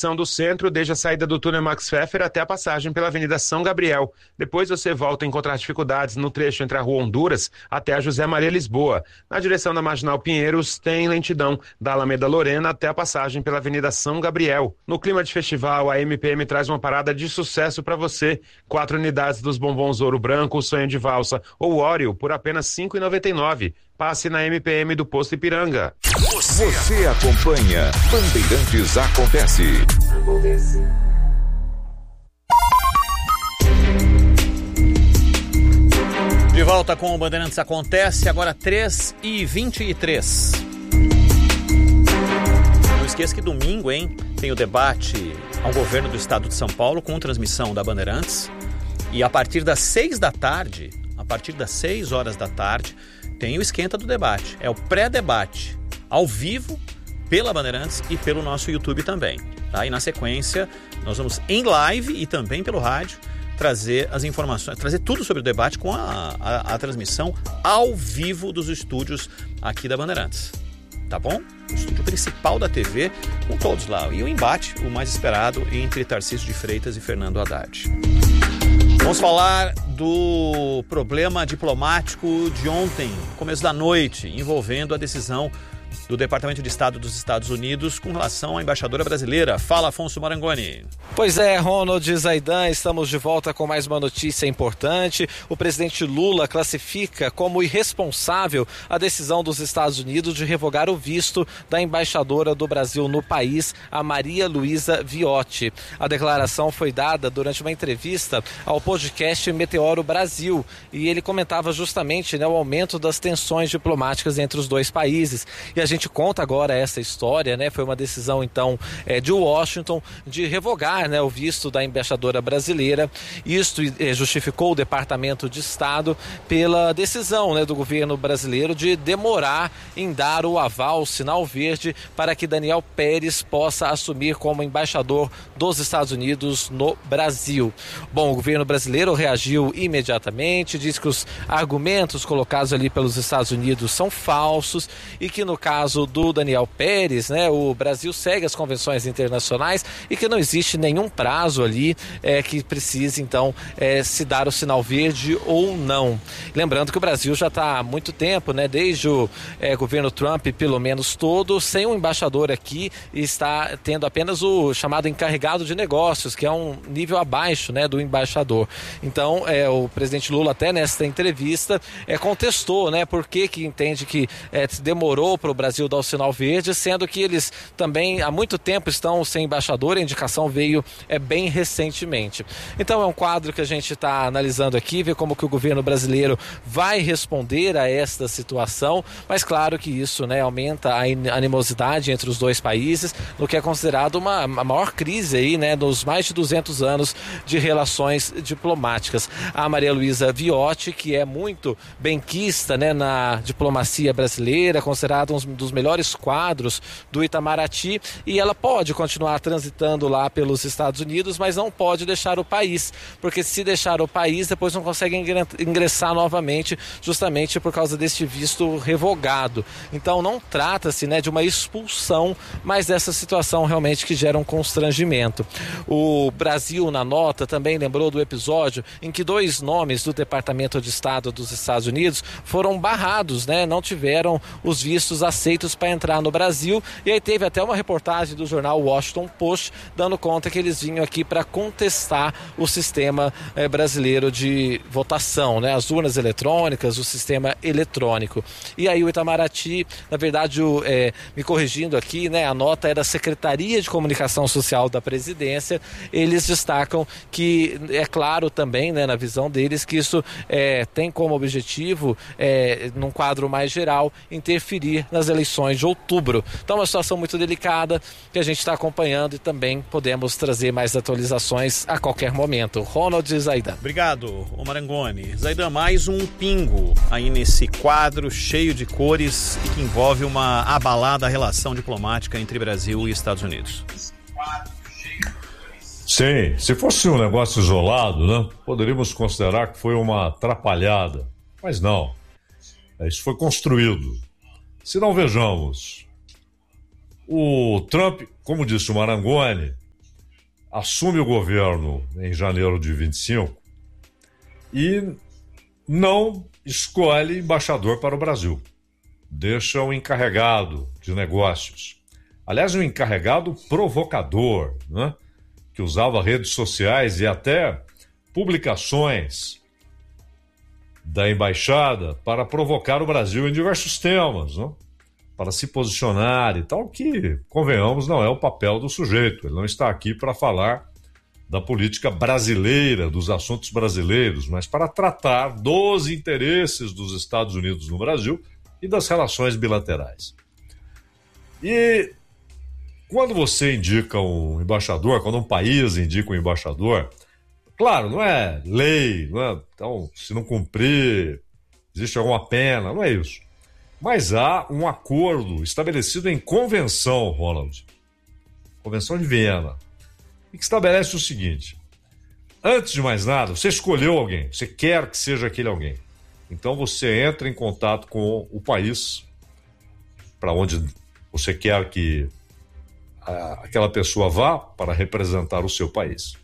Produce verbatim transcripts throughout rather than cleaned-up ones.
direção do centro, desde a saída do túnel Max Pfeffer até a passagem pela Avenida São Gabriel. Depois você volta a encontrar dificuldades no trecho entre a Rua Honduras até a José Maria Lisboa. Na direção da Marginal Pinheiros tem lentidão da Alameda Lorena até a passagem pela Avenida São Gabriel. No clima de festival, a M P M traz uma parada de sucesso para você. Quatro unidades dos bombons Ouro Branco, Sonho de Valsa ou Oreo por apenas cinco reais e noventa e nove centavos. Passe na M P M do Posto Ipiranga. Você, Você acompanha Bandeirantes Acontece. Acontece. De volta com o Bandeirantes Acontece, agora três e vinte e três. Não esqueça que domingo, hein, tem o debate ao governo do estado de São Paulo com transmissão da Bandeirantes. E a partir das seis da tarde, a partir das seis horas da tarde, tem o esquenta do debate. É o pré-debate, ao vivo, pela Bandeirantes e pelo nosso YouTube também. Tá? E na sequência, nós vamos em live e também pelo rádio trazer as informações, trazer tudo sobre o debate com a, a, a transmissão ao vivo dos estúdios aqui da Bandeirantes. Tá bom? O estúdio principal da T V, com todos lá. E o embate, o mais esperado, entre Tarcísio de Freitas e Fernando Haddad. Vamos falar do problema diplomático de ontem, começo da noite, envolvendo a decisão do Departamento de Estado dos Estados Unidos com relação à embaixadora brasileira. Fala, Afonso Marangoni. Pois é, Ronald e Zaidan, estamos de volta com mais uma notícia importante. O presidente Lula classifica como irresponsável a decisão dos Estados Unidos de revogar o visto da embaixadora do Brasil no país, a Maria Luísa Viotti. A declaração foi dada durante uma entrevista ao podcast Meteoro Brasil e ele comentava justamente, né, o aumento das tensões diplomáticas entre os dois países. E a gente conta agora essa história, né? Foi uma decisão, então, é, de Washington de revogar, né, o visto da embaixadora brasileira. Isto é, justificou o Departamento de Estado pela decisão, né, do governo brasileiro de demorar em dar o aval, o sinal verde, para que Daniel Pérez possa assumir como embaixador dos Estados Unidos no Brasil. Bom, o governo brasileiro reagiu imediatamente, diz que os argumentos colocados ali pelos Estados Unidos são falsos e que no caso do Daniel Pérez, né, o Brasil segue as convenções internacionais e que não existe nenhum prazo ali é, que precise, então, é, se dar o sinal verde ou não. Lembrando que o Brasil já está há muito tempo, né, desde o é, governo Trump, pelo menos todo, sem um embaixador aqui e está tendo apenas o chamado encarregado de negócios, que é um nível abaixo, né, do embaixador. Então, é, o presidente Lula até nesta entrevista é, contestou, né, por que que entende que é, demorou para o Brasil dar o sinal verde, sendo que eles também há muito tempo estão sem embaixador, a indicação veio é, bem recentemente. Então é um quadro que a gente está analisando aqui, ver como que o governo brasileiro vai responder a esta situação, mas claro que isso, né, aumenta a animosidade entre os dois países, no que é considerado uma, a maior crise aí, né, nos mais de duzentos anos de relações diplomáticas. A Maria Luísa Viotti, que é muito benquista, né, na diplomacia brasileira, considerada um dos melhores quadros do Itamaraty, e ela pode continuar transitando lá pelos Estados Unidos, mas não pode deixar o país, porque se deixar o país, depois não consegue ingressar novamente, justamente por causa deste visto revogado. Então não trata-se, né, de uma expulsão, mas dessa situação realmente que gera um constrangimento. O Brasil, na nota, também lembrou do episódio em que dois nomes do Departamento de Estado dos Estados Unidos foram barrados, né, não tiveram os vistos aceitos para entrar no Brasil, e aí teve até uma reportagem do jornal Washington Post dando conta que eles vinham aqui para contestar o sistema eh, brasileiro de votação, né, as urnas eletrônicas, o sistema eletrônico. E aí o Itamaraty, na verdade, o, eh, me corrigindo aqui, né, a nota é da Secretaria de Comunicação Social da Presidência, eles destacam que é claro também, né, na visão deles, que isso eh, tem como objetivo, eh, num quadro mais geral, interferir nas eleições de outubro. Então é uma situação muito delicada que a gente está acompanhando e também podemos trazer mais atualizações a qualquer momento. Ronald e Zaidan. Obrigado, ô Marangoni. Zaidan, mais um pingo aí nesse quadro cheio de cores e que envolve uma abalada relação diplomática entre Brasil e Estados Unidos. Sim, se fosse um negócio isolado, né, poderíamos considerar que foi uma atrapalhada, mas não. Isso foi construído. Se não, vejamos, o Trump, como disse o Marangoni, assume o governo em janeiro de vinte e cinco e não escolhe embaixador para o Brasil. Deixa um encarregado de negócios. Aliás, um encarregado provocador, né? Que usava redes sociais e até publicações da embaixada para provocar o Brasil em diversos temas, né? Para se posicionar e tal, que, convenhamos, não é o papel do sujeito. Ele não está aqui para falar da política brasileira, dos assuntos brasileiros, mas para tratar dos interesses dos Estados Unidos no Brasil e das relações bilaterais. E quando você indica um embaixador, quando um país indica um embaixador, claro, não é lei, não é, então, se não cumprir, existe alguma pena, não é isso. Mas há um acordo estabelecido em convenção, Ronald, Convenção de Viena, e que estabelece o seguinte: antes de mais nada, você escolheu alguém, você quer que seja aquele alguém. Então você entra em contato com o país para onde você quer que a, aquela pessoa vá para representar o seu país.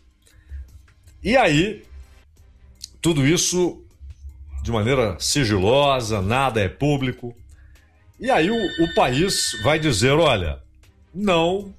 E aí, tudo isso de maneira sigilosa, nada é público. E aí o, o país vai dizer, olha, não,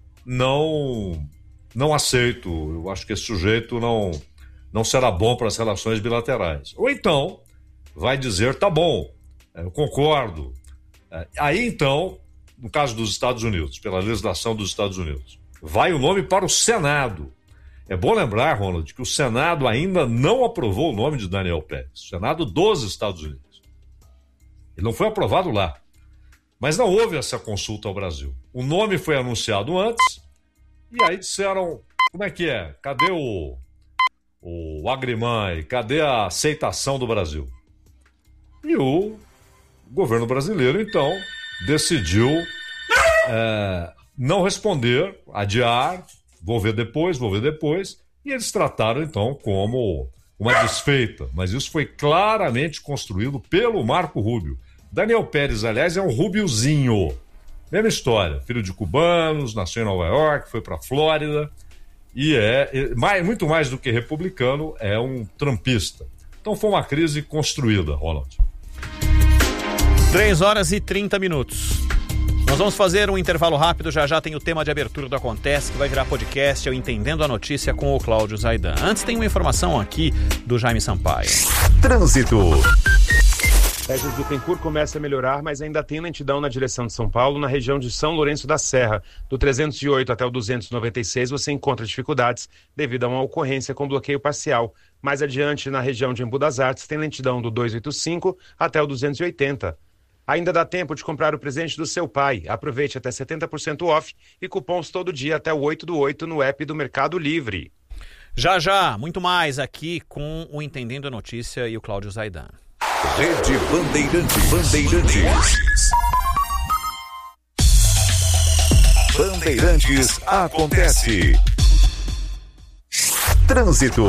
não, não aceito, eu acho que esse sujeito não, não será bom para as relações bilaterais. Ou então vai dizer, tá bom, eu concordo. Aí então, no caso dos Estados Unidos, pela legislação dos Estados Unidos, vai o nome para o Senado. É bom lembrar, Ronald, que o Senado ainda não aprovou o nome de Daniel Pérez, o Senado dos Estados Unidos. Ele não foi aprovado lá. Mas não houve essa consulta ao Brasil. O nome foi anunciado antes, e aí disseram, como é que é? Cadê o, o Agrimãe? Cadê a aceitação do Brasil? E o governo brasileiro, então, decidiu é, não responder, adiar, vou ver depois, vou ver depois, e eles trataram, então, como uma desfeita. Mas isso foi claramente construído pelo Marco Rubio. Daniel Pérez, aliás, é um rubiozinho. Mesma história, filho de cubanos, nasceu em Nova York, foi para a Flórida e é, é mais, muito mais do que republicano, é um trumpista. Então foi uma crise construída, Ronald. três horas e trinta minutos. Nós vamos fazer um intervalo rápido, já já tem o tema de abertura do Acontece, que vai virar podcast, eu Entendendo a Notícia com o Cláudio Zaidan. Antes tem uma informação aqui do Jaime Sampaio. Trânsito. Regis Bittencourt começa a melhorar, mas ainda tem lentidão na direção de São Paulo, na região de São Lourenço da Serra. Do trezentos e oito até o duzentos e noventa e seis você encontra dificuldades devido a uma ocorrência com bloqueio parcial. Mais adiante, na região de Embu das Artes, tem lentidão do duzentos e oitenta e cinco até o duzentos e oitenta. Ainda dá tempo de comprar o presente do seu pai. Aproveite até setenta por cento off e cupons todo dia até o oito do oito no app do Mercado Livre. Já já, muito mais aqui com o Entendendo a Notícia e o Cláudio Zaidan. Rede Bandeirantes. Bandeirantes. Bandeirantes acontece. Trânsito.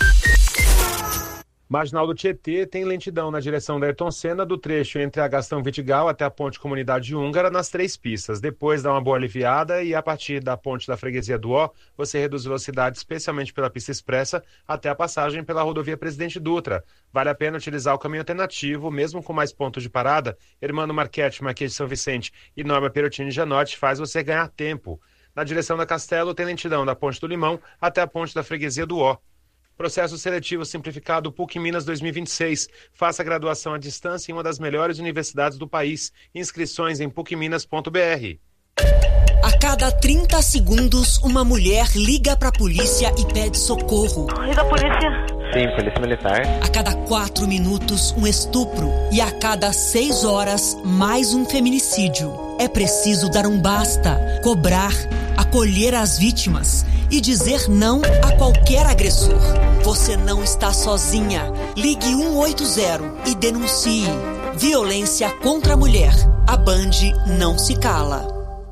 Marginal do Tietê tem lentidão na direção da Ayrton Senna, do trecho entre a Gastão Vidigal até a Ponte Comunidade Húngara, nas três pistas. Depois dá uma boa aliviada e a partir da Ponte da Freguesia do Ó, você reduz velocidade, especialmente pela pista expressa, até a passagem pela rodovia Presidente Dutra. Vale a pena utilizar o caminho alternativo, mesmo com mais pontos de parada. Hermano Marchetti, Marquês de São Vicente e Norma Perotini Janotti faz você ganhar tempo. Na direção da Castelo tem lentidão da Ponte do Limão até a Ponte da Freguesia do Ó. Processo seletivo simplificado PUC Minas dois mil e vinte e seis. Faça graduação à distância em uma das melhores universidades do país. Inscrições em puc minas ponto b r. A cada trinta segundos, uma mulher liga pra polícia e pede socorro. Liga a polícia. Sim, polícia militar. A cada quatro minutos, um estupro. E a cada seis horas, mais um feminicídio. É preciso dar um basta, cobrar, acolher as vítimas e dizer não a qualquer agressor. Você não está sozinha. Ligue um oito zero e denuncie. Violência contra a mulher. A Band não se cala.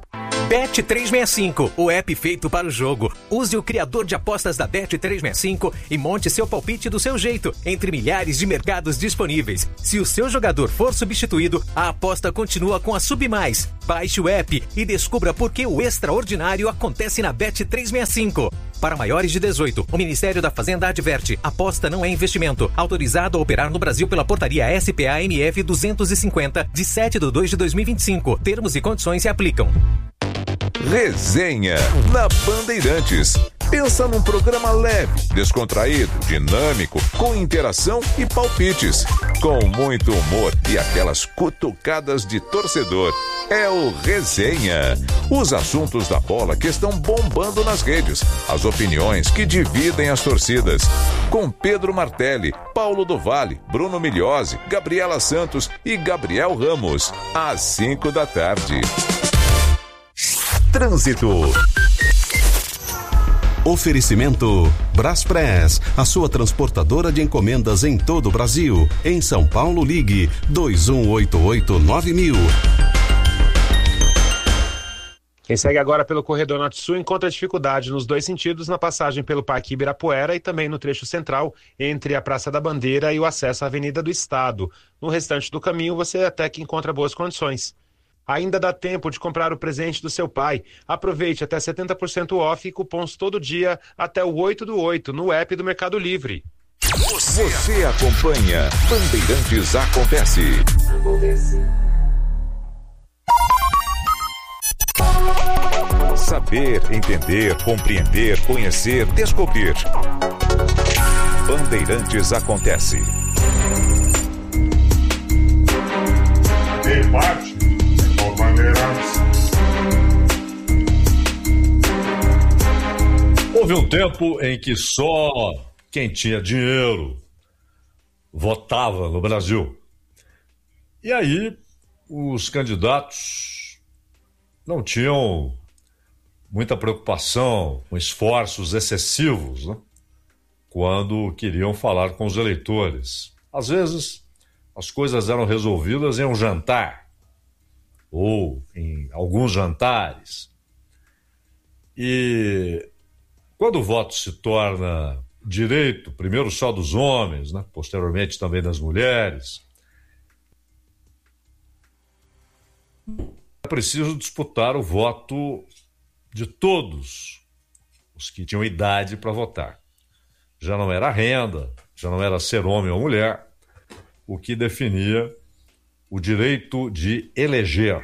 Bet trezentos e sessenta e cinco, o app feito para o jogo. Use o criador de apostas da Bet trezentos e sessenta e cinco e monte seu palpite do seu jeito, entre milhares de mercados disponíveis. Se o seu jogador for substituído, a aposta continua com a Submais. Baixe o app e descubra por que o extraordinário acontece na Bet trezentos e sessenta e cinco. Para maiores de dezoito, o Ministério da Fazenda adverte: aposta não é investimento. Autorizado a operar no Brasil pela portaria S P A M F duzentos e cinquenta, de sete de dois de dois mil e vinte e cinco. Termos e condições se aplicam. Resenha na Bandeirantes. Pensa num programa leve, descontraído, dinâmico, com interação e palpites, com muito humor e aquelas cutucadas de torcedor. É o Resenha. Os assuntos da bola que estão bombando nas redes, as opiniões que dividem as torcidas. Com Pedro Martelli, Paulo do Vale, Bruno Migliosi, Gabriela Santos e Gabriel Ramos. Às cinco da tarde. Trânsito. Oferecimento Braspress, a sua transportadora de encomendas em todo o Brasil. Em São Paulo, ligue dois um oito oito nove mil. Quem segue agora pelo Corredor Norte-Sul encontra dificuldade nos dois sentidos na passagem pelo Parque Ibirapuera e também no trecho central entre a Praça da Bandeira e o acesso à Avenida do Estado. No restante do caminho você até que encontra boas condições. Ainda dá tempo de comprar o presente do seu pai. Aproveite até setenta por cento off e cupons todo dia até o oito do oito no app do Mercado Livre. Você, Você acompanha Bandeirantes Acontece. Acontece. Saber, entender, compreender, conhecer, descobrir. Bandeirantes Acontece. Debate. Houve um tempo em que só quem tinha dinheiro votava no Brasil. E aí os candidatos não tinham muita preocupação com esforços excessivos, né, quando queriam falar com os eleitores. Às vezes as coisas eram resolvidas em um jantar ou em alguns jantares. E quando o voto se torna direito, primeiro só dos homens, né, posteriormente também das mulheres, é preciso disputar o voto de todos os que tinham idade para votar. Já não era renda, já não era ser homem ou mulher, o que definia o direito de eleger.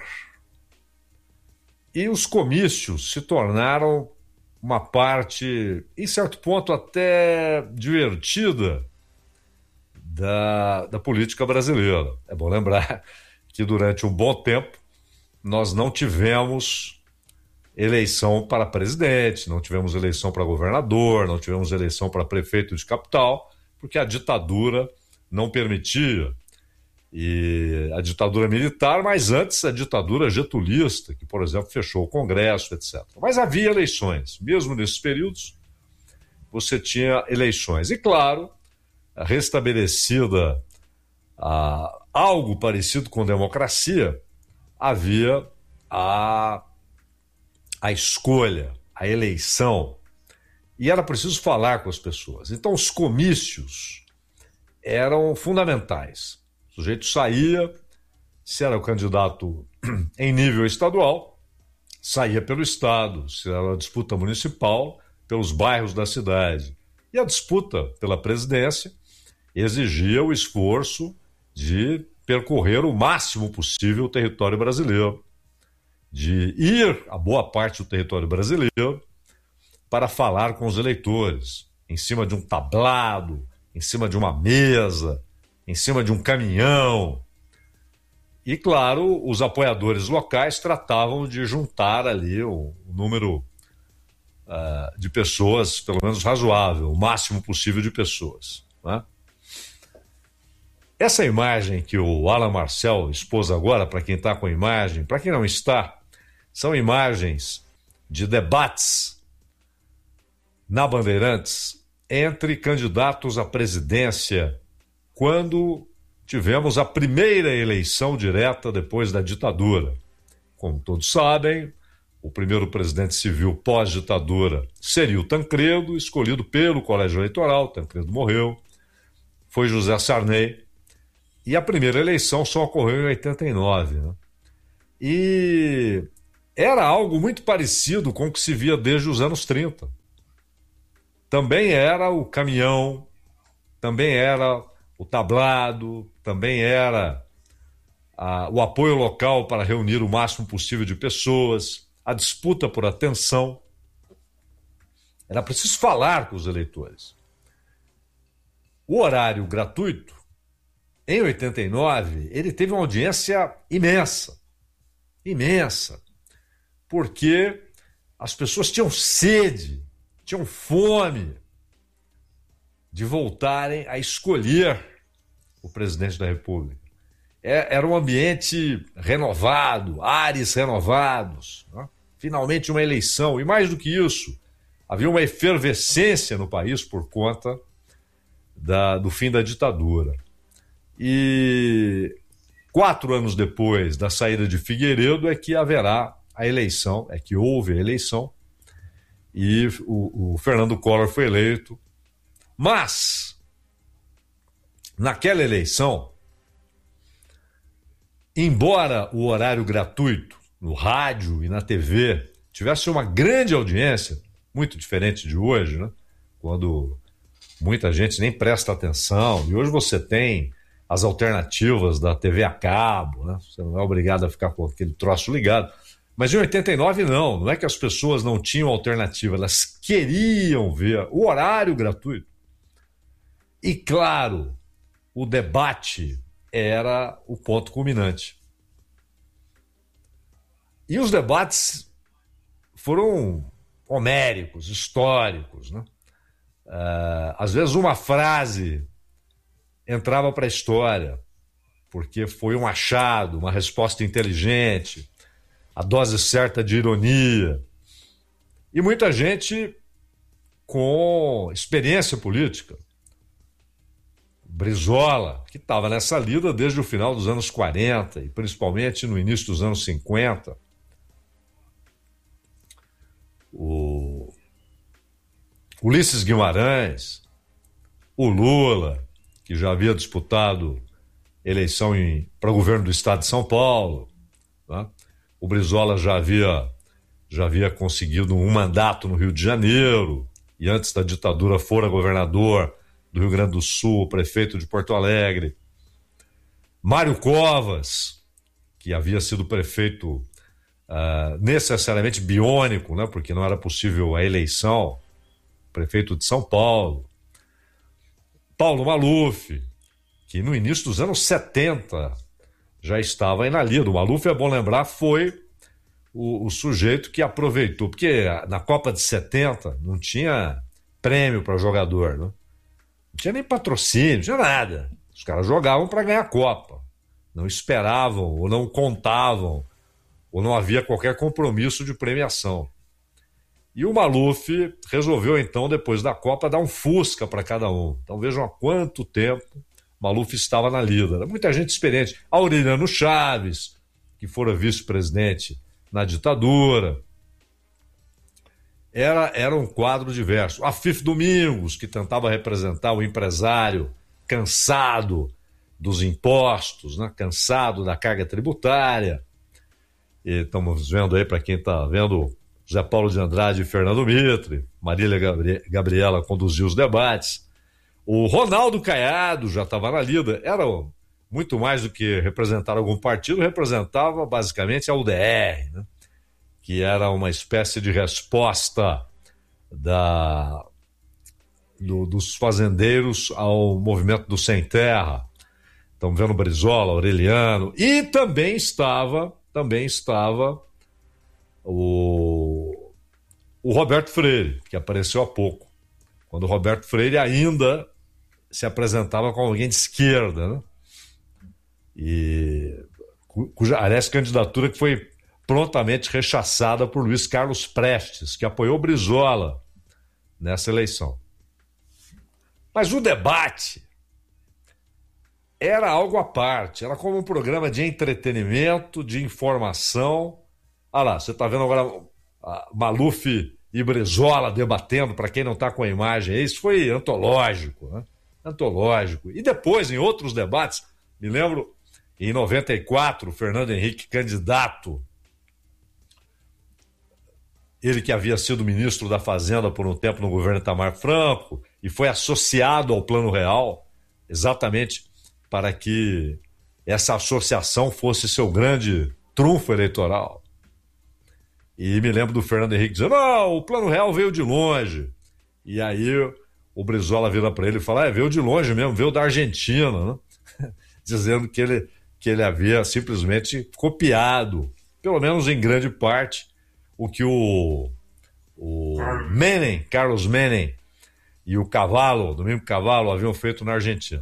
E os comícios se tornaram uma parte, em certo ponto, até divertida da, da política brasileira. É bom lembrar que durante um bom tempo nós não tivemos eleição para presidente, não tivemos eleição para governador, não tivemos eleição para prefeito de capital, porque a ditadura não permitia. E a ditadura militar, mas antes a ditadura getulista, que, por exemplo, fechou o Congresso, etcétera. Mas havia eleições. Mesmo nesses períodos, você tinha eleições. E, claro, restabelecida a, algo parecido com democracia, havia a, a escolha, a eleição. E era preciso falar com as pessoas. Então, os comícios eram fundamentais. O sujeito saía, se era o candidato em nível estadual, saía pelo estado, se era a disputa municipal, pelos bairros da cidade. E a disputa pela presidência exigia o esforço de percorrer o máximo possível o território brasileiro, de ir a boa parte do território brasileiro para falar com os eleitores, em cima de um tablado, em cima de uma mesa, em cima de um caminhão. E, claro, os apoiadores locais tratavam de juntar ali o, o número uh, de pessoas, pelo menos razoável, o máximo possível de pessoas, né? Essa imagem que o Alan Marcel expôs agora, para quem está com a imagem, para quem não está, são imagens de debates na Bandeirantes entre candidatos à presidência quando tivemos a primeira eleição direta depois da ditadura. Como todos sabem, o primeiro presidente civil pós-ditadura seria o Tancredo, escolhido pelo Colégio Eleitoral. Tancredo morreu, foi José Sarney, e a primeira eleição só ocorreu em oitenta e nove, né? E era algo muito parecido com o que se via desde os anos trinta. Também era o caminhão, também era o tablado, também era a, o apoio local para reunir o máximo possível de pessoas, a disputa por atenção. Era preciso falar com os eleitores. O horário gratuito, em oitenta e nove, ele teve uma audiência imensa, imensa, porque as pessoas tinham sede, tinham fome de voltarem a escolher o presidente da República. Era um ambiente renovado, ares renovados, né? Finalmente uma eleição. E mais do que isso, havia uma efervescência no país por conta da, do fim da ditadura. E quatro anos depois da saída de Figueiredo é que haverá a eleição, é que houve a eleição, e o, o Fernando Collor foi eleito. Mas, naquela eleição, embora o horário gratuito no rádio e na T V tivesse uma grande audiência, muito diferente de hoje, né? Quando muita gente nem presta atenção, e hoje você tem as alternativas da T V a cabo, né? Você não é obrigado a ficar com aquele troço ligado. Mas em oitenta e nove não, não é que as pessoas não tinham alternativa, elas queriam ver o horário gratuito. E claro, o debate era o ponto culminante. E os debates foram homéricos, históricos, né? Uh, às vezes uma frase entrava para a história, porque foi um achado, uma resposta inteligente, a dose certa de ironia. E muita gente com experiência política. Brizola, que estava nessa lida desde o final dos anos quarenta e principalmente no início dos anos cinquenta. O Ulisses Guimarães, o Lula, que já havia disputado eleição para o governo do estado de São Paulo, né? O Brizola já havia, já havia conseguido um mandato no Rio de Janeiro, e antes da ditadura fora governador do Rio Grande do Sul, prefeito de Porto Alegre. Mário Covas, que havia sido prefeito uh, necessariamente biônico, né, porque não era possível a eleição, prefeito de São Paulo. Paulo Maluf, que no início dos anos setenta já estava aí na lida. O Maluf, é bom lembrar, foi o, o sujeito que aproveitou, porque na Copa de setenta não tinha prêmio para jogador, né? Não tinha nem patrocínio, não tinha nada. Os caras jogavam para ganhar a Copa. Não esperavam, ou não contavam, ou não havia qualquer compromisso de premiação. E o Maluf resolveu, então, depois da Copa, dar um Fusca para cada um. Então vejam há quanto tempo Maluf estava na lida. Era muita gente experiente. Aureliano Chaves, que fora vice-presidente na ditadura. Era, era um quadro diverso. Afif Domingos, que tentava representar o empresário cansado dos impostos, né? Cansado da carga tributária. E estamos vendo aí, para quem está vendo, José Paulo de Andrade e Fernando Mitre. Marília Gabriela conduziu os debates. O Ronaldo Caiado já estava na lida. Era muito mais do que representar algum partido, representava basicamente a U D R, né? Que era uma espécie de resposta da, do, dos fazendeiros ao movimento do Sem Terra. Estamos vendo Brizola, Aureliano, e também estava, também estava o, o Roberto Freire, que apareceu há pouco, quando o Roberto Freire ainda se apresentava como alguém de esquerda, né? E cuja, aliás, candidatura que foi prontamente rechaçada por Luiz Carlos Prestes, que apoiou Brizola nessa eleição. Mas o debate era algo à parte, era como um programa de entretenimento, de informação. Ah lá, você está vendo agora Maluf e Brizola debatendo, para quem não está com a imagem, isso foi antológico, né? Antológico. E depois, em outros debates, me lembro, em noventa e quatro, o Fernando Henrique, candidato, ele que havia sido ministro da Fazenda por um tempo no governo Itamar Franco e foi associado ao Plano Real, exatamente para que essa associação fosse seu grande trunfo eleitoral. E me lembro do Fernando Henrique dizendo, não, o Plano Real veio de longe. E aí o Brizola vira para ele e fala, é, veio de longe mesmo, veio da Argentina, né? Dizendo que ele, que ele havia simplesmente copiado, pelo menos em grande parte, o que o, o Menem, Carlos Menem e o Cavalo, Domingo Cavalo, haviam feito na Argentina.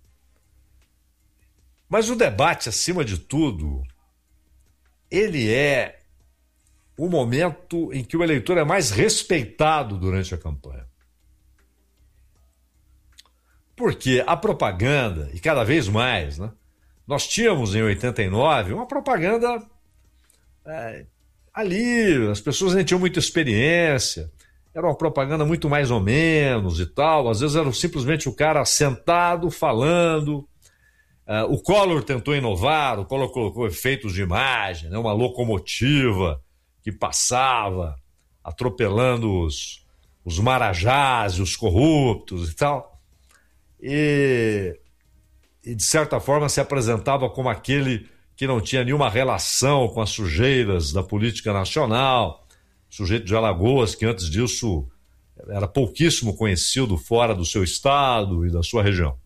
Mas o debate, acima de tudo, ele é o momento em que o eleitor é mais respeitado durante a campanha. Porque a propaganda, e cada vez mais, né? Nós tínhamos em oitenta e nove uma propaganda é, ali, as pessoas nem tinham muita experiência, era uma propaganda muito mais ou menos e tal, às vezes era simplesmente o cara sentado, falando. Uh, o Collor tentou inovar, o Collor colocou efeitos de imagem, né? Uma locomotiva que passava, atropelando os, os marajás e os corruptos e tal, e, e de certa forma se apresentava como aquele que não tinha nenhuma relação com as sujeiras da política nacional, sujeito de Alagoas, que antes disso era pouquíssimo conhecido fora do seu estado e da sua região.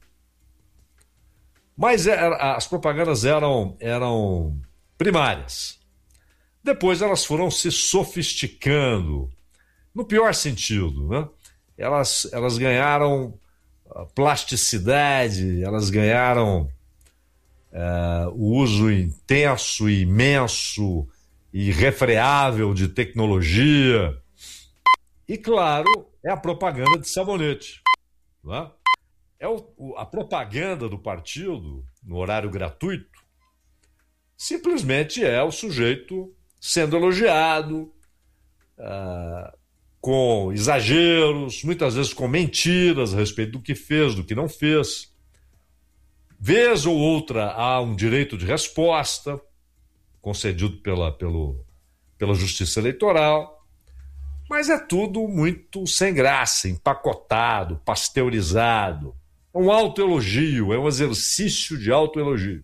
Mas era, as propagandas eram, eram primárias. Depois elas foram se sofisticando, no pior sentido, né? Elas, elas ganharam plasticidade, elas ganharam Uh, o uso intenso, imenso e irrefreável de tecnologia. E, claro, é a propaganda de sabonete. Né? É o, o, a propaganda do partido, no horário gratuito, simplesmente é o sujeito sendo elogiado, uh, com exageros, muitas vezes com mentiras a respeito do que fez, do que não fez. Vez ou outra há um direito de resposta concedido pela, pelo, pela Justiça Eleitoral, mas é tudo muito sem graça, empacotado, pasteurizado. É um autoelogio, é um exercício de autoelogio.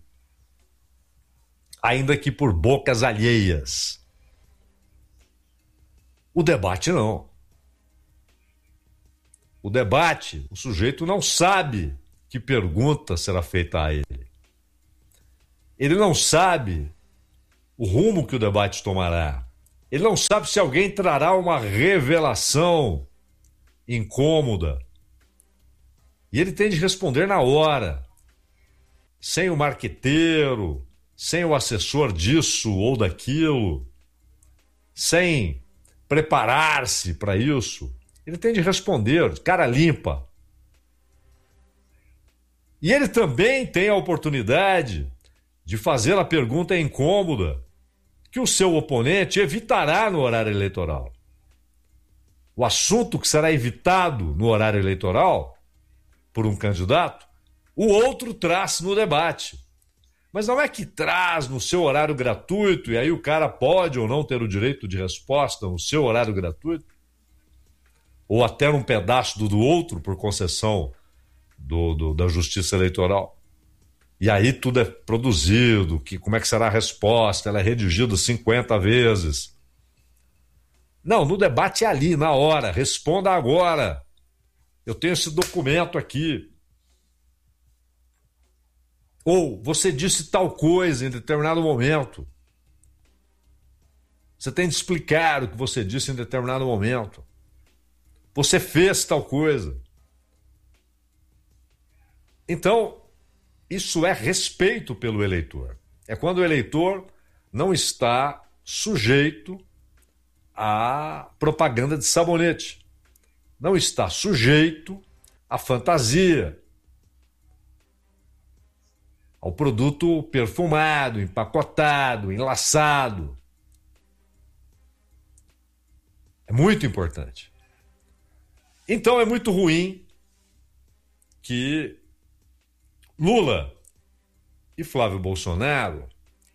Ainda que por bocas alheias. O debate não. O debate, o sujeito não sabe que pergunta será feita a ele. Ele não sabe o rumo que o debate tomará. Ele não sabe se alguém trará uma revelação incômoda. E ele tem de responder na hora, sem o marqueteiro, sem o assessor disso ou daquilo, sem preparar-se para isso. Ele tem de responder, de cara limpa. E ele também tem a oportunidade de fazer a pergunta incômoda que o seu oponente evitará no horário eleitoral. O assunto que será evitado no horário eleitoral por um candidato, o outro traz no debate. Mas não é que traz no seu horário gratuito e aí o cara pode ou não ter o direito de resposta no seu horário gratuito, ou até num pedaço do, do outro por concessão Do, do, da Justiça Eleitoral. E aí tudo é produzido, que, como é que será a resposta, ela é redigida cinquenta vezes. Não, no debate é ali, na hora, responda agora. Eu tenho esse documento aqui. Ou você disse tal coisa em determinado momento. Você tem de explicar o que você disse em determinado momento. Você fez tal coisa. Então, isso é respeito pelo eleitor. É quando o eleitor não está sujeito à propaganda de sabonete. Não está sujeito à fantasia, ao produto perfumado, empacotado, enlaçado. É muito importante. Então é muito ruim que Lula e Flávio Bolsonaro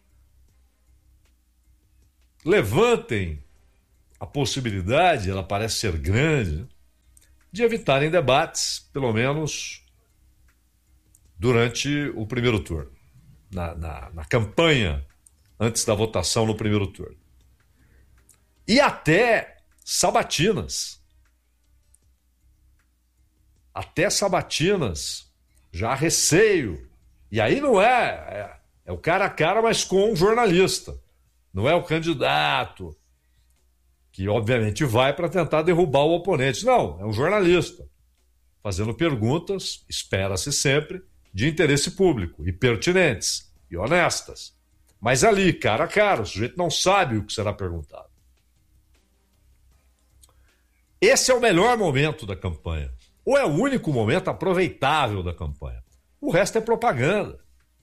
levantem a possibilidade, ela parece ser grande, de evitarem debates, pelo menos durante o primeiro turno, na, na, na campanha antes da votação no primeiro turno. E até sabatinas. Até sabatinas. Já há receio. E aí não é, é, é o cara a cara, mas com um jornalista. Não é o candidato, que obviamente vai para tentar derrubar o oponente. Não, é um jornalista, fazendo perguntas, espera-se sempre, de interesse público, e pertinentes, e honestas. Mas ali, cara a cara, o sujeito não sabe o que será perguntado. Esse é o melhor momento da campanha, ou é o único momento aproveitável da campanha. O resto é propaganda.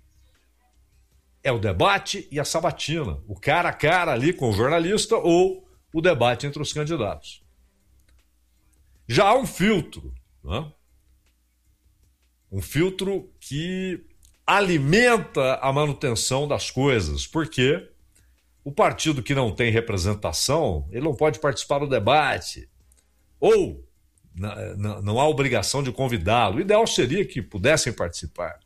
É o debate e a sabatina, o cara a cara ali com o jornalista ou o debate entre os candidatos. Já há um filtro, né? Um filtro que alimenta a manutenção das coisas, porque o partido que não tem representação, ele não pode participar do debate, ou não, não há obrigação de convidá-lo. O ideal seria que pudessem participar.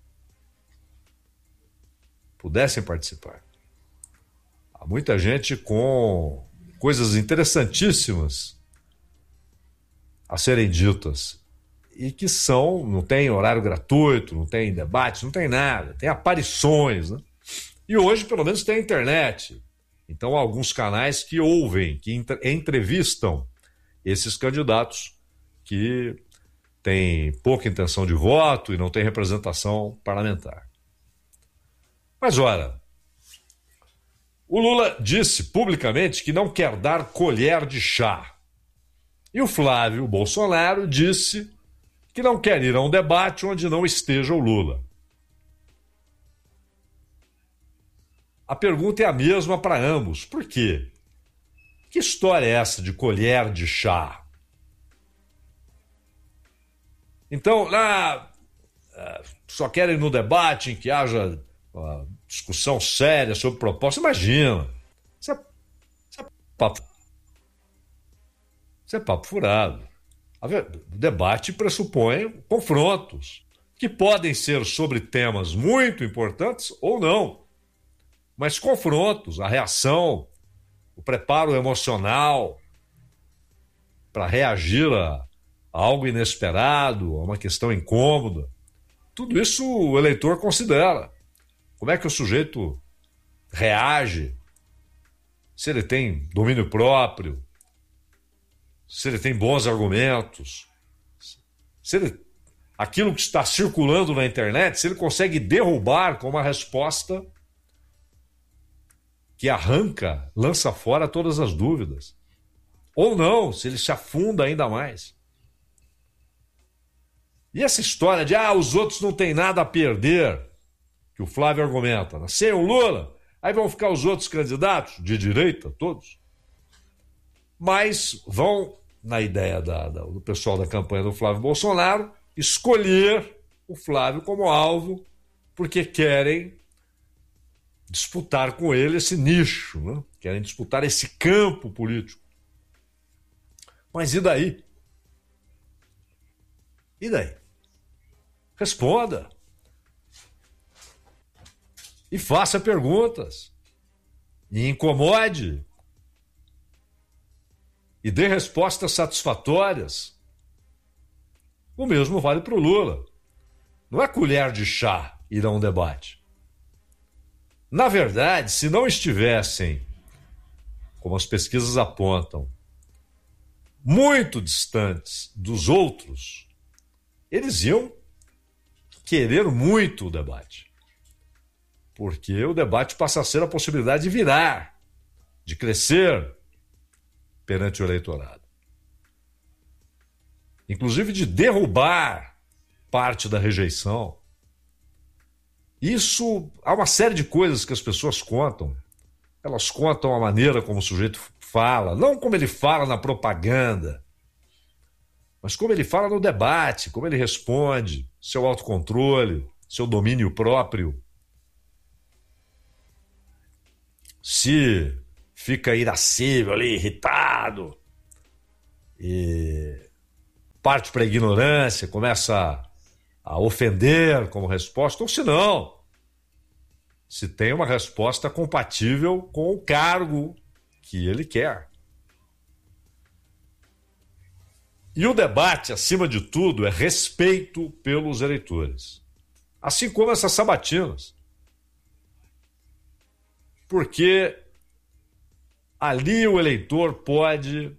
Pudessem participar. Há muita gente com coisas interessantíssimas a serem ditas e que são, não tem horário gratuito, não tem debate, não tem nada, tem aparições, né? E hoje, pelo menos, tem a internet. Então, há alguns canais que ouvem, que entrevistam esses candidatos que têm pouca intenção de voto e não têm representação parlamentar. Mas, ora, o Lula disse publicamente que não quer dar colher de chá. E o Flávio Bolsonaro disse que não quer ir a um debate onde não esteja o Lula. A pergunta é a mesma para ambos. Por quê? Que história é essa de colher de chá? Então, lá, só querem no debate em que haja uma discussão séria sobre proposta. Imagina. Isso é, isso é papo. Isso é papo furado. O debate pressupõe confrontos, que podem ser sobre temas muito importantes ou não. Mas confrontos, a reação, o preparo emocional para reagir a, a algo inesperado, a uma questão incômoda, tudo isso o eleitor considera. Como é que o sujeito reage? Se ele tem domínio próprio, se ele tem bons argumentos, se ele, aquilo que está circulando na internet, se ele consegue derrubar com uma resposta que arranca, lança fora todas as dúvidas. Ou não, se ele se afunda ainda mais. E essa história de, ah, os outros não têm nada a perder, que o Flávio argumenta, né? Sem o Lula, aí vão ficar os outros candidatos, de direita, todos. Mas vão, na ideia da, da, do pessoal da campanha do Flávio Bolsonaro, escolher o Flávio como alvo, porque querem disputar com ele esse nicho, né? Querem disputar esse campo político. Mas e daí? E daí? Responda. E faça perguntas. E incomode. E dê respostas satisfatórias. O mesmo vale para o Lula. Não é colher de chá ir a um debate. Na verdade, se não estivessem, como as pesquisas apontam, muito distantes dos outros, eles iam querer muito o debate. Porque o debate passa a ser a possibilidade de virar, de crescer perante o eleitorado. Inclusive de derrubar parte da rejeição. Isso, há uma série de coisas que as pessoas contam. Elas contam a maneira como o sujeito fala, não como ele fala na propaganda, mas como ele fala no debate, como ele responde, seu autocontrole, seu domínio próprio. Se fica irascível ali, irritado, e parte para a ignorância, começa a ofender como resposta, ou se não, se tem uma resposta compatível com o cargo que ele quer. E o debate, acima de tudo, é respeito pelos eleitores. Assim como essas sabatinas. Porque ali o eleitor pode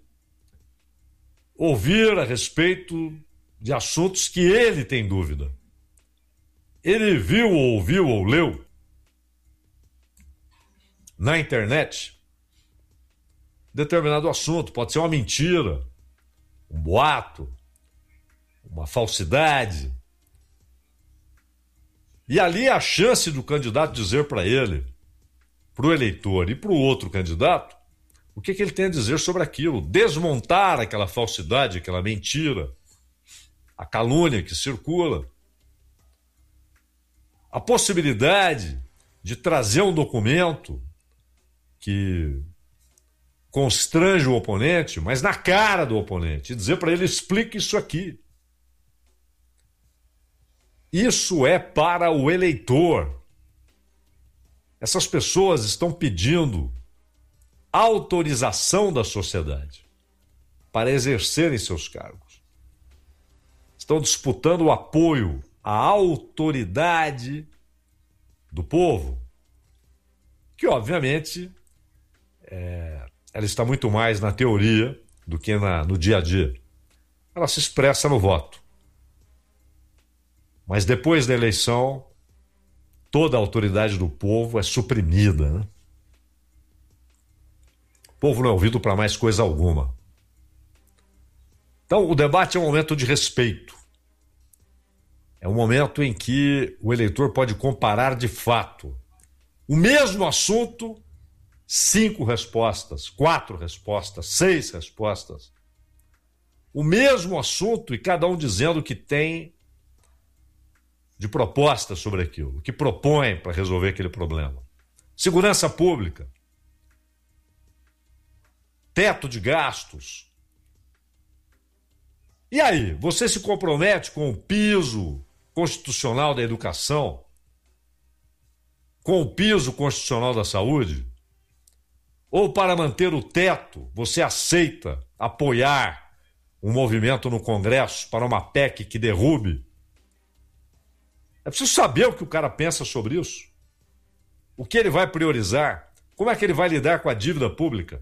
ouvir a respeito de assuntos que ele tem dúvida. Ele viu, ou ouviu, ou leu na internet determinado assunto. Pode ser uma mentira, um boato, uma falsidade. E ali a chance do candidato dizer para ele, para o eleitor e para o outro candidato, o que, que ele tem a dizer sobre aquilo, desmontar aquela falsidade, aquela mentira, a calúnia que circula. A possibilidade de trazer um documento que constrange o oponente, mas na cara do oponente, e dizer para ele, explique isso aqui. Isso é para o eleitor. Essas pessoas estão pedindo autorização da sociedade para exercerem seus cargos. Estão disputando o apoio à autoridade do povo, que obviamente é, ela está muito mais na teoria do que na, no dia a dia. Ela se expressa no voto. Mas depois da eleição, toda a autoridade do povo é suprimida, né? O povo não é ouvido para mais coisa alguma. Então, o debate é um momento de respeito. É um momento em que o eleitor pode comparar de fato o mesmo assunto, cinco respostas, quatro respostas, seis respostas. O mesmo assunto e cada um dizendo que tem de proposta sobre aquilo, que propõe para resolver aquele problema. Segurança pública, teto de gastos. E aí, você se compromete com o piso constitucional da educação, com o piso constitucional da saúde? Ou para manter o teto, você aceita apoiar um movimento no Congresso para uma P E C que derrube? É preciso saber o que o cara pensa sobre isso. O que ele vai priorizar? Como é que ele vai lidar com a dívida pública?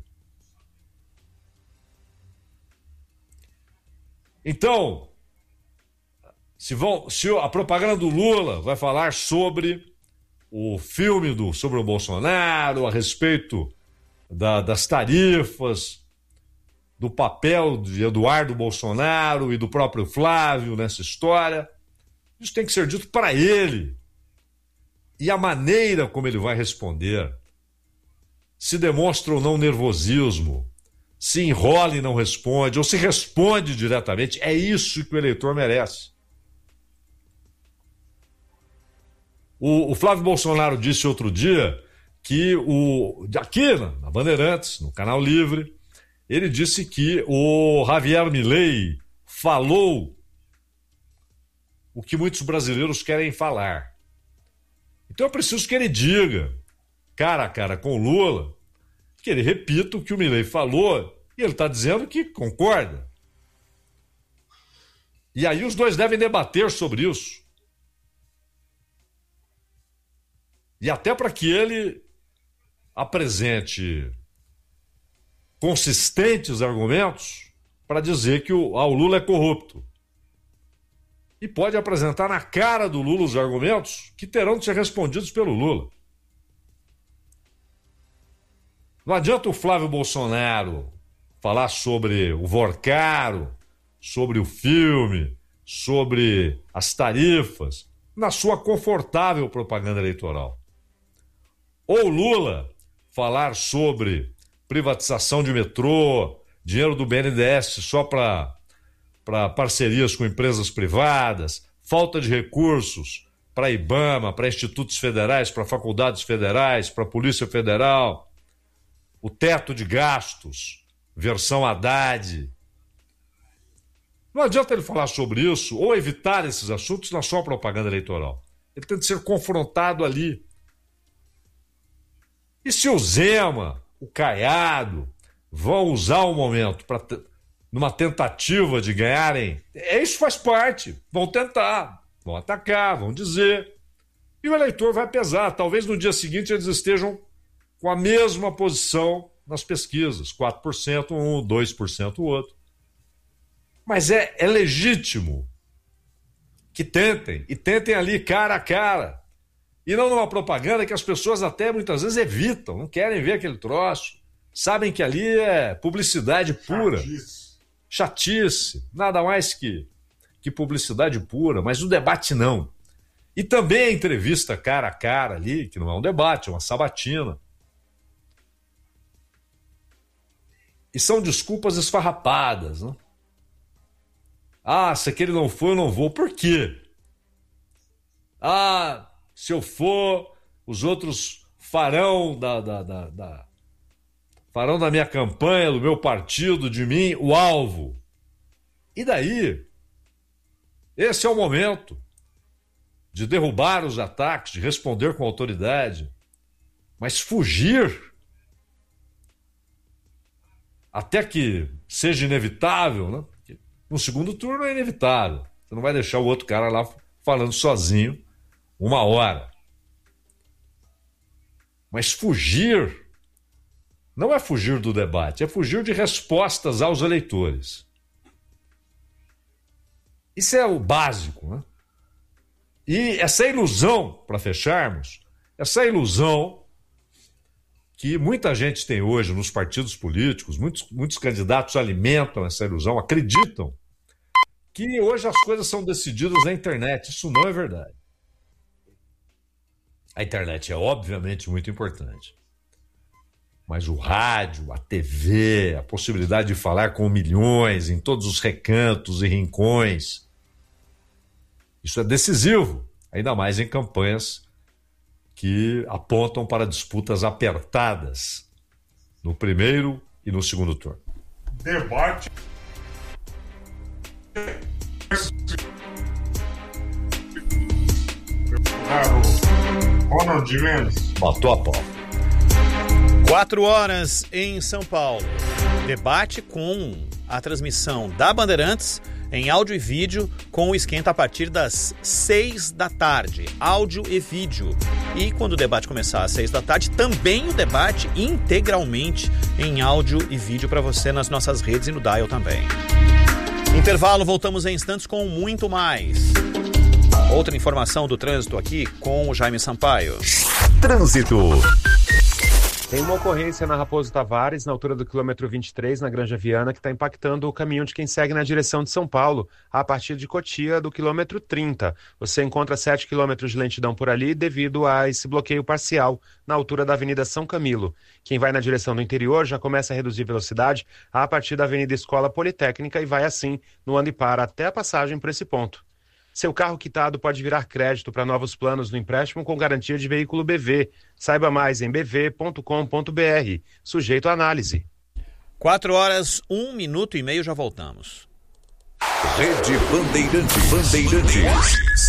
Então, se, vão, se a propaganda do Lula vai falar sobre o filme do, sobre o Bolsonaro, a respeito da, das tarifas, do papel de Eduardo Bolsonaro e do próprio Flávio nessa história, isso tem que ser dito para ele. E a maneira como ele vai responder, se demonstra ou não nervosismo, se enrola e não responde, ou se responde diretamente, é isso que o eleitor merece. O, o Flávio Bolsonaro disse outro dia que, o, aqui na Bandeirantes, no Canal Livre, ele disse que o Javier Milei falou o que muitos brasileiros querem falar. Então é preciso que ele diga, cara a cara com o Lula, que ele repita o que o Milei falou, e ele está dizendo que concorda. E aí os dois devem debater sobre isso. E até para que ele apresente consistentes argumentos para dizer que o, ah, o Lula é corrupto. E pode apresentar na cara do Lula os argumentos que terão de ser respondidos pelo Lula. Não adianta o Flávio Bolsonaro falar sobre o Vorcaro, sobre o filme, sobre as tarifas, na sua confortável propaganda eleitoral. Ou Lula falar sobre privatização de metrô, dinheiro do B N D E S só para para parcerias com empresas privadas, falta de recursos para IBAMA, para institutos federais, para faculdades federais, para a Polícia Federal, o teto de gastos, versão Haddad. Não adianta ele falar sobre isso ou evitar esses assuntos na sua propaganda eleitoral. Ele tem que ser confrontado ali. E se o Zema, o Caiado, vão usar o momento para numa tentativa de ganharem, é, isso faz parte. Vão tentar, vão atacar, vão dizer. E o eleitor vai pesar. Talvez no dia seguinte eles estejam com a mesma posição nas pesquisas. quatro por cento um, dois por cento o outro. Mas é, é legítimo que tentem. E tentem ali cara a cara. E não numa propaganda que as pessoas até muitas vezes evitam. Não querem ver aquele troço. Sabem que ali é publicidade pura. Chatice. Chatice, nada mais que, que publicidade pura, mas o debate não. E também a entrevista cara a cara ali, que não é um debate, é uma sabatina. E são desculpas esfarrapadas, né? Ah, se aquele não for, eu não vou. Por quê? Ah, se eu for, os outros farão da... da, da, da... farão da minha campanha, do meu partido, de mim, o alvo. E daí? Esse é o momento de derrubar os ataques, de responder com autoridade. Mas fugir, até que seja inevitável, né? Porque no segundo turno é inevitável. Você não vai deixar o outro cara lá falando sozinho uma hora. Mas fugir não é fugir do debate, é fugir de respostas aos eleitores. Isso é o básico, né? E essa ilusão, para fecharmos, essa ilusão que muita gente tem hoje nos partidos políticos, muitos, muitos candidatos alimentam essa ilusão, acreditam que hoje as coisas são decididas na internet. Isso não é verdade. A internet é obviamente muito importante. Mas o rádio, a T V, a possibilidade de falar com milhões em todos os recantos e rincões, isso é decisivo, ainda mais em campanhas que apontam para disputas apertadas no primeiro e no segundo turno. Debate. Ronald Mendes. Matou a pau. Quatro horas em São Paulo. Debate com a transmissão da Bandeirantes em áudio e vídeo com o esquenta a partir das seis da tarde. Áudio e vídeo. E quando o debate começar às seis da tarde, também o debate integralmente em áudio e vídeo para você nas nossas redes e no Dial também. Intervalo, voltamos em instantes com muito mais. Outra informação do trânsito aqui com o Jaime Sampaio. Trânsito. Tem uma ocorrência na Raposo Tavares, na altura do quilômetro vinte e três, na Granja Viana, que está impactando o caminho de quem segue na direção de São Paulo, a partir de Cotia, do quilômetro trinta. Você encontra sete quilômetros de lentidão por ali devido a esse bloqueio parcial na altura da Avenida São Camilo. Quem vai na direção do interior já começa a reduzir velocidade a partir da Avenida Escola Politécnica e vai assim no anda e para até a passagem por esse ponto. Seu carro quitado pode virar crédito para novos planos no empréstimo com garantia de veículo B V. Saiba mais em b v ponto com ponto b r. Sujeito à análise. Quatro horas, um minuto e meio, já voltamos. Rede Bandeirantes. Bandeirantes.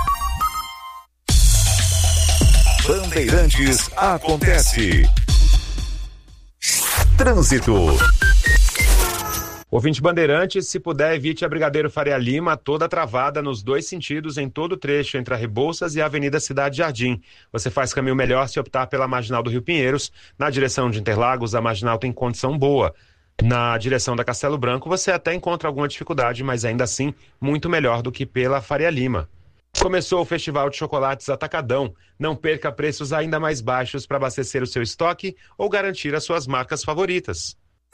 Bandeirantes acontece. Trânsito. Ouvinte Bandeirantes, se puder, evite a Brigadeiro Faria Lima, toda travada nos dois sentidos em todo o trecho entre a Rebouças e a Avenida Cidade Jardim. Você faz caminho melhor se optar pela Marginal do Rio Pinheiros. Na direção de Interlagos, a Marginal tem condição boa. Na direção da Castelo Branco, você até encontra alguma dificuldade, mas ainda assim, muito melhor do que pela Faria Lima. Começou o Festival de Chocolates Atacadão. Não perca preços ainda mais baixos para abastecer o seu estoque ou garantir as suas marcas favoritas.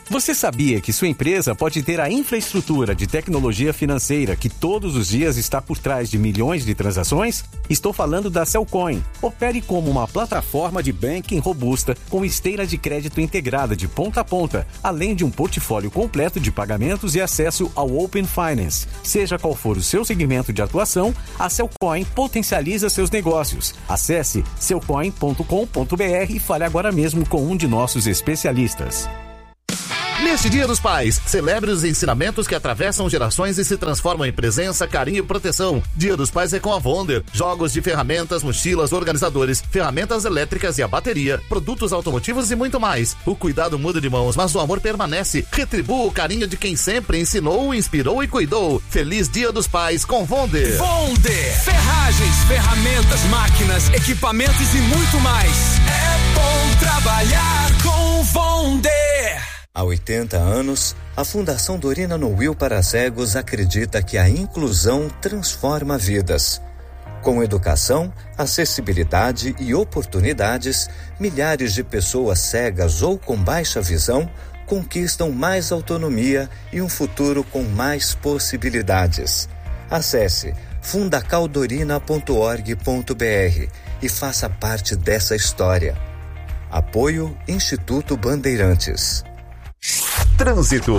Você sabia que sua empresa pode ter a infraestrutura de tecnologia financeira que todos os dias está por trás de milhões de transações? Estou falando da Cellcoin. Opere como uma plataforma de banking robusta com esteira de crédito integrada de ponta a ponta, além de um portfólio completo de pagamentos e acesso ao Open Finance. Seja qual for o seu segmento de atuação, a Cellcoin potencializa seus negócios. Acesse cellcoin ponto com ponto b r e fale agora mesmo com um de nossos especialistas. Neste Dia dos Pais, celebre os ensinamentos que atravessam gerações e se transformam em presença, carinho e proteção. Dia dos Pais é com a Wonder. Jogos de ferramentas, mochilas, organizadores, ferramentas elétricas e a bateria, produtos automotivos e muito mais. O cuidado muda de mãos, mas o amor permanece. Retribua o carinho de quem sempre ensinou, inspirou e cuidou. Feliz Dia dos Pais com Wonder. Wonder. Ferragens, ferramentas, máquinas, equipamentos e muito mais. É bom trabalhar com Wonder. Há oitenta anos, a Fundação Dorina no Will para Cegos acredita que a inclusão transforma vidas. Com educação, acessibilidade e oportunidades, milhares de pessoas cegas ou com baixa visão conquistam mais autonomia e um futuro com mais possibilidades. Acesse fundacaldorina ponto org ponto b r e faça parte dessa história. Apoio Instituto Bandeirantes. Trânsito.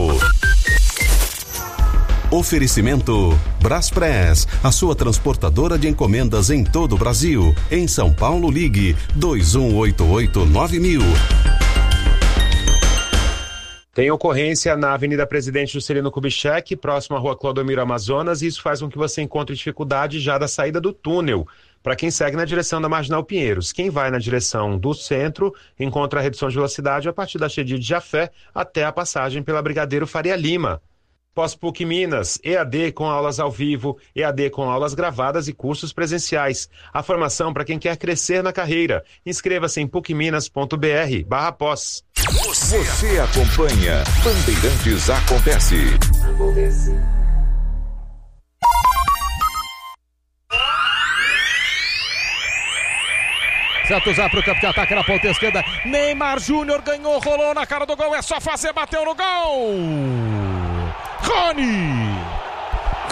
Oferecimento Braspress, a sua transportadora de encomendas em todo o Brasil. Em São Paulo, ligue dois um oito oito nove mil. Tem ocorrência na Avenida Presidente Juscelino Kubitschek, próximo à Rua Clodomiro Amazonas, e isso faz com que você encontre dificuldade já da saída do túnel. Para quem segue na direção da Marginal Pinheiros, quem vai na direção do centro encontra a redução de velocidade a partir da Chedid de Jafé até a passagem pela Brigadeiro Faria Lima. Pós-PUC Minas, E A D com aulas ao vivo, E A D com aulas gravadas e cursos presenciais. A formação para quem quer crescer na carreira. Inscreva-se em pucminas ponto b r barra pós. Você acompanha Bandeirantes Acontece. Acontece. Certo já pro campo de ataque na ponta esquerda. Neymar Júnior ganhou, rolou na cara do gol. É só fazer, bateu no gol. Rony!